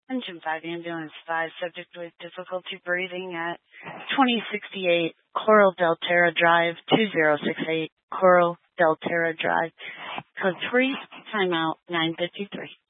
Engine 5, Ambulance 5, subject with difficulty breathing at 2068 Coral Del Terra Drive, 2068 Coral Del Terra Drive. Code 3, timeout 953.